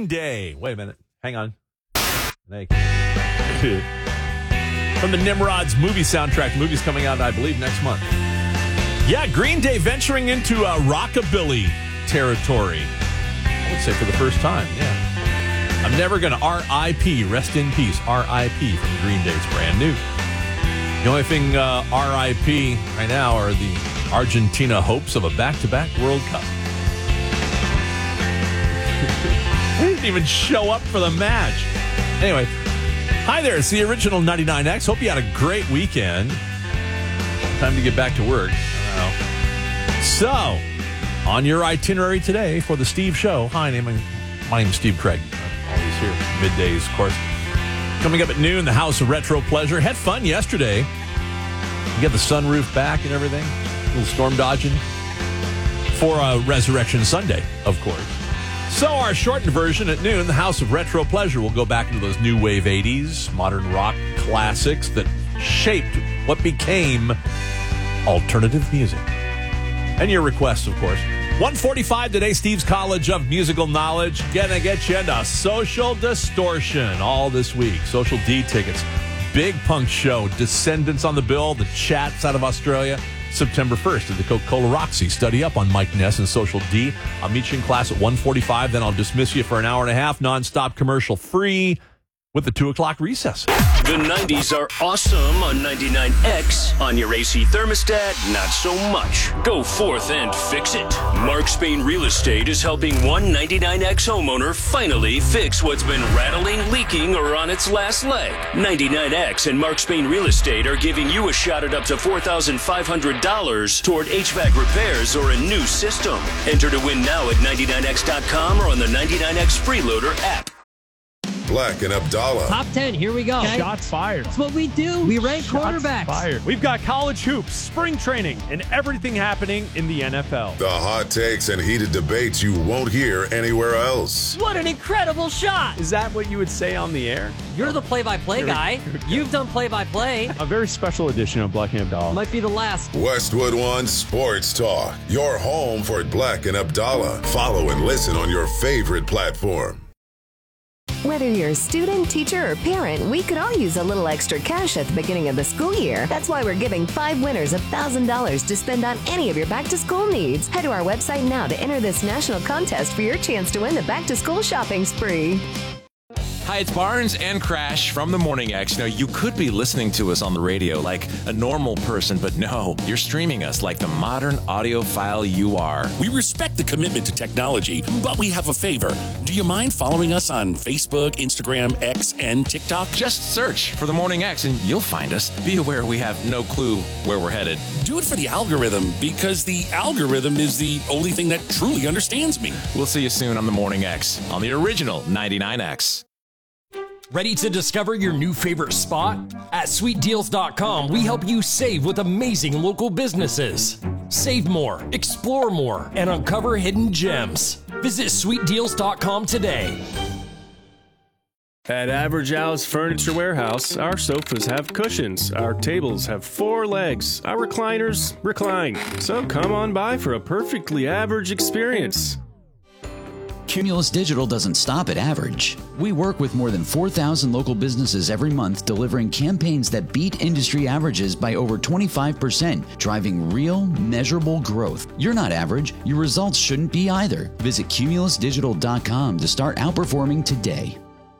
Green Day. Wait a minute. Hang on. From the Nimrod's movie soundtrack. The movie's coming out, I believe, next month. Yeah, Green Day venturing into rockabilly territory. I would say for the first time, yeah. I'm never going to R.I.P., rest in peace, R.I.P. from Green Day. It's brand new. The only thing R.I.P. right now are the Argentina hopes of a back-to-back World Cup. They didn't even show up for the match. Anyway, hi there. It's the original 99X. Hope you had a great weekend. Time to get back to work. So, on your itinerary today for the Steve Show. Hi, my name is Steve Craig. Always here, middays, of course. Coming up at noon, the House of Retro Pleasure. Had fun yesterday. You got the sunroof back and everything. A little storm dodging. For Resurrection Sunday, of course. So our shortened version at noon, the House of Retro Pleasure, will go back into those new wave 80s, modern rock classics that shaped what became alternative music. And your requests, of course. 1:45 today, Steve's College of Musical Knowledge. Gonna get you into Social Distortion all this week. Social D tickets. Big punk show. Descendants on the bill. The Chats out of Australia. September 1st at the Coca-Cola Roxy. Study up on Mike Ness and Social D. I'll meet you in class at 1:45. Then I'll dismiss you for an hour and a half, nonstop commercial free, with the 2 o'clock recess. The 90s are awesome on 99X. On your AC thermostat, not so much. Go forth and fix it. Mark Spain Real Estate is helping one 99X homeowner finally fix what's been rattling, leaking, or on its last leg. 99X and Mark Spain Real Estate are giving you a shot at up to $4,500 toward HVAC repairs or a new system. Enter to win now at 99X.com or on the 99X Freeloader app. Black and Abdallah. Top 10, here we go. Okay. Shots fired. That's what we do. We rank quarterbacks. Fired. We've got college hoops, spring training, and everything happening in the NFL. The hot takes and heated debates you won't hear anywhere else. What an incredible shot. Is that what you would say on the air? You're the play-by-play guy. You've done play-by-play. A very special edition of Black and Abdallah. Might be the last. Westwood One Sports Talk. Your home for Black and Abdallah. Follow and listen on your favorite platform. Whether you're a student, teacher, or parent, we could all use a little extra cash at the beginning of the school year. That's why we're giving 5 winners $1,000 to spend on any of your back-to-school needs. Head to our website now to enter this national contest for your chance to win the back-to-school shopping spree. Hi, it's Barnes and Crash from the Morning X. Now, you could be listening to us on the radio like a normal person, but no, you're streaming us like the modern audiophile you are. We respect the commitment to technology, but we have a favor. Do you mind following us on Facebook, Instagram, X, and TikTok? Just search for the Morning X and you'll find us. Be aware we have no clue where we're headed. Do it for the algorithm, because the algorithm is the only thing that truly understands me. We'll see you soon on the Morning X on the original 99X. Ready to discover your new favorite spot? At SweetDeals.com, we help you save with amazing local businesses. Save more, explore more, and uncover hidden gems. Visit SweetDeals.com today. At Average Al's Furniture Warehouse, our sofas have cushions, our tables have 4 legs, our recliners recline. So come on by for a perfectly average experience. Cumulus Digital doesn't stop at average. We work with more than 4,000 local businesses every month, delivering campaigns that beat industry averages by over 25%, driving real, measurable growth. You're not average. Your results shouldn't be either. Visit cumulusdigital.com to start outperforming today.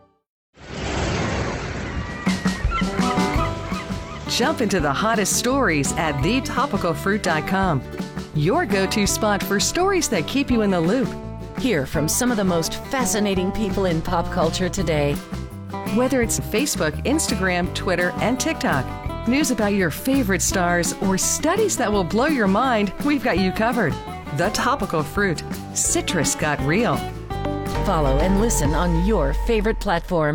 Jump into the hottest stories at thetopicalfruit.com. Your go-to spot for stories that keep you in the loop. Hear from some of the most fascinating people in pop culture today. Whether it's Facebook, Instagram, Twitter, and TikTok, news about your favorite stars, or studies that will blow your mind, we've got you covered. The Topical Fruit. Citrus got real. Follow and listen on your favorite platform.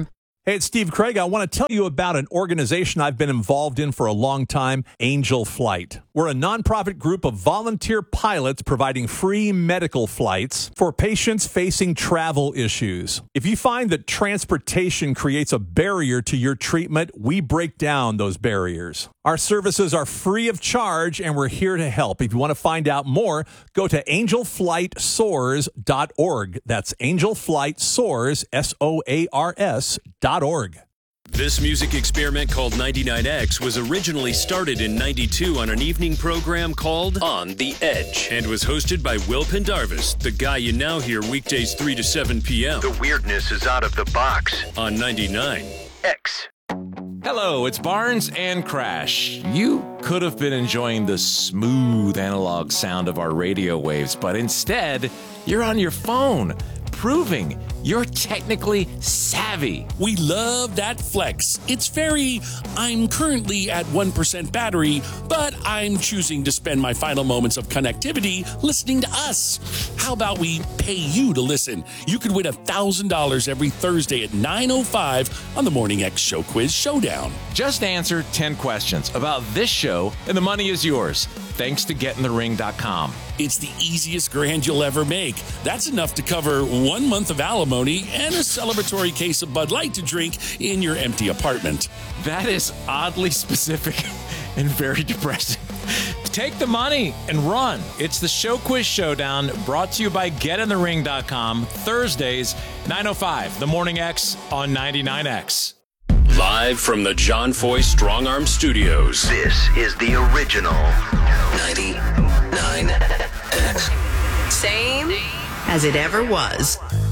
Hey, it's Steve Craig. I want to tell you about an organization I've been involved in for a long time, Angel Flight. We're a nonprofit group of volunteer pilots providing free medical flights for patients facing travel issues. If you find that transportation creates a barrier to your treatment, we break down those barriers. Our services are free of charge, and we're here to help. If you want to find out more, go to angelflightsoars.org. That's angelflightsoars, SOARS.org. This music experiment called 99X was originally started in 92 on an evening program called On the Edge and was hosted by Will Pendarvis, the guy you now hear weekdays 3 to 7 p.m. The weirdness is out of the box. On 99X. Hello, it's Barnes and Crash. You could have been enjoying the smooth analog sound of our radio waves, but instead, you're on your phone, proving you're technically savvy. We love that flex. It's very, I'm currently at 1% battery, but I'm choosing to spend my final moments of connectivity listening to us. How about we pay you to listen? You could win $1,000 every Thursday at 9:05 on the Morning X Show Quiz Showdown. Just answer 10 questions about this show, and the money is yours, thanks to GetInTheRing.com. It's the easiest grand you'll ever make. That's enough to cover 1 month of alimony and a celebratory case of Bud Light to drink in your empty apartment. That is oddly specific and very depressing. Take the money and run. It's the Show Quiz Showdown, brought to you by GetInTheRing.com, Thursdays, 9:05, The Morning X on 99X. Live from the John Foy Strong Arm Studios. This is the original 99X. Same as it ever was.